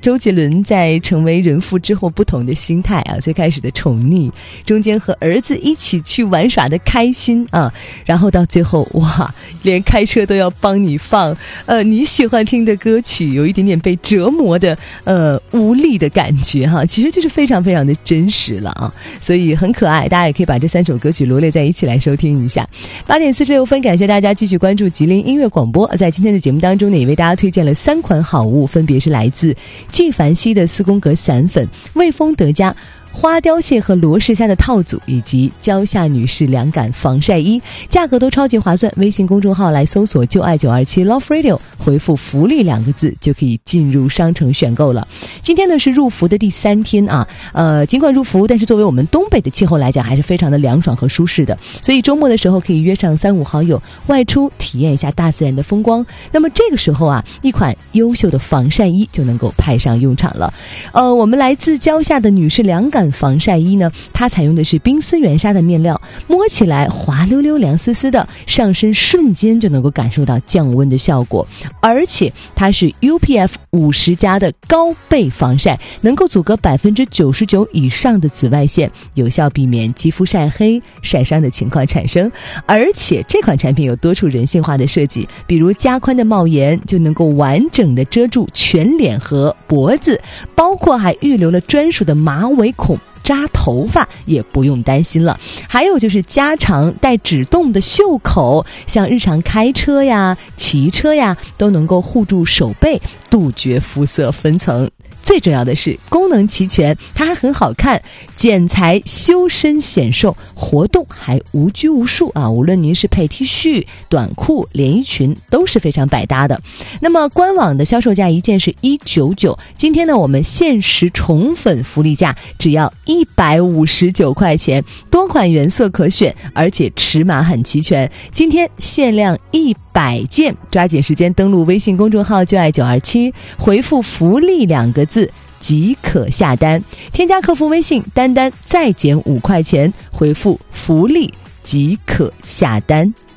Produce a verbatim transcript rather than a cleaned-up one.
周杰伦在成为人父之后不同的心态啊，最开始的宠溺，中间和儿子一起去玩耍的开心啊，然后到最后哇，连开车都要帮你放呃你喜欢听的歌曲，有一点点被折磨的呃无力的感觉哈、啊，其实就是非常非常的真实了啊，所以很可爱，大家也可以把这三首歌曲罗列在一起来收听一下。八点四十六分，感谢大家继续关注吉林音乐广播。在今天的节目当中呢，也为大家推荐了三款好物，分别是来自纪梵希的斯宫格散粉、味丰德家花雕蟹和罗氏虾的套组，以及蕉下女士凉感防晒衣，价格都超级划算。微信公众号来搜索就爱九二七 Love Radio， 回复福利两个字就可以进入商城选购了。今天呢是入伏的第三天啊，呃，尽管入伏，但是作为我们东北的气候来讲，还是非常的凉爽和舒适的。所以周末的时候可以约上三五好友外出体验一下大自然的风光。那么这个时候啊，一款优秀的防晒衣就能够派上用场了。呃，我们来自蕉下的女士凉感防晒衣呢，它采用的是冰丝原纱的面料，摸起来滑溜溜凉丝丝的，上身瞬间就能够感受到降温的效果，而且它是 U P F 五十 加的高倍防晒，能够阻隔 百分之九十九 以上的紫外线，有效避免肌肤晒黑晒伤的情况产生。而且这款产品有多处人性化的设计，比如加宽的帽檐就能够完整的遮住全脸和脖子，包括还预留了专属的马尾孔，扎头发也不用担心了。还有就是加长带指动的袖口，像日常开车呀、骑车呀，都能够护住手背，杜绝肤色分层。最重要的是功能齐全，它还很好看，剪裁修身显瘦，活动还无拘无束啊！无论您是配 T 恤、短裤、连衣裙，都是非常百搭的。那么官网的销售价一件是一百九十九，今天呢我们限时宠粉福利价只要一百五十九块钱，多款原色可选，而且尺码很齐全。今天限量一百件，抓紧时间登录微信公众号就爱九二七，回复福利两个字即可下单，添加客服微信单单再减五块钱，回复福利即可下单。